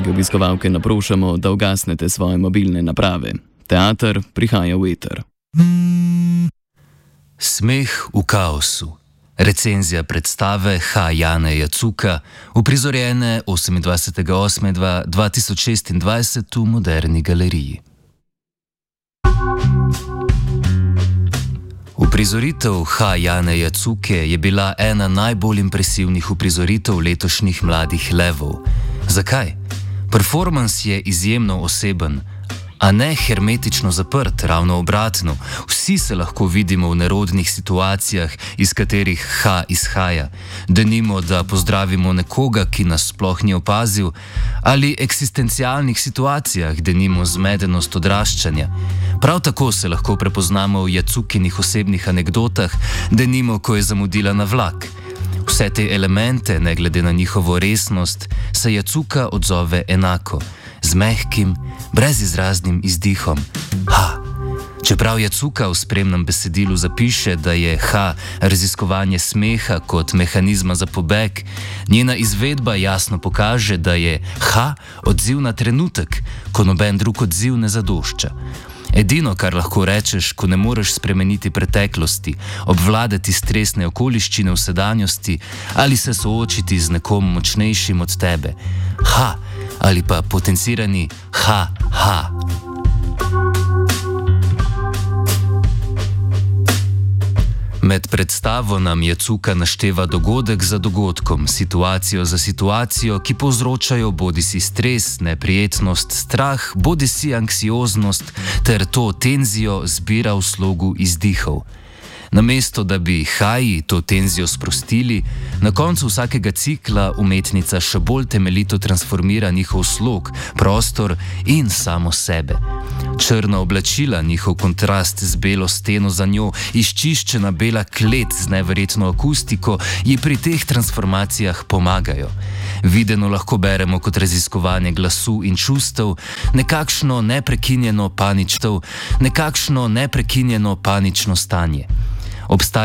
obiskovalke naprošamo, da ugasnete svoje mobilne naprave. Teater prihaja v eter. Smeh v kaosu. Recenzija predstave H. Jane Jacuka, uprizorjene 28.8.2026 v Moderni galeriji. Uprizoritev H. Jane Jacuke je bila ena najbolj impresivnih uprizoritev letošnjih Mladih levov. Zakaj? Performans je izjemno oseben, a ne hermetično zaprt, ravno obratno. Vsi se lahko vidimo v nerodnih situacijah, iz katerih H izhaja. Denimo, da pozdravimo nekoga, ki nas sploh ni opazil, ali eksistencialnih situacijah, denimo zmedenost odraščanja. Prav tako se lahko prepoznamo v Jacukinih osebnih anekdotah, denimo, ko je zamudila na vlak. Vse te elemente, ne glede na njihovo resnost, se Jacuka odzove enako. Z mehkim, brezizraznim izdihom. H. Čeprav Jacuka v spremnem besedilu zapiše, da je H. raziskovanje smeha kot mehanizma za pobeg, njena izvedba jasno pokaže, da je H. odziv na trenutek, ko noben drug odziv ne zadošča. Edino, kar lahko rečeš, ko ne moreš spremeniti preteklosti, obvladati stresne okoliščine v sedanjosti ali se soočiti z nekom močnejšim od tebe. H. Ali pa potencirani ha. Med predstavo nam Jacuka našteva dogodek za dogodkom, situacijo za situacijo, ki povzročajo bodisi stres, neprijetnost, strah, bodisi anksioznost ter to tenzijo zbira v slogu izdihov. Namesto da bi Haji to tenzijo sprostili, na koncu vsakega cikla umetnica še bolj temeljito transformira njihov slog, prostor in samo sebe. Črna oblačila, njihov kontrast z belo steno za njo, izčiščena bela klet z neverjetno akustiko ji pri teh transformacijah pomagajo. Videno lahko beremo kot raziskovanje glasu in čustev, nekakšno neprekinjeno panično stanje.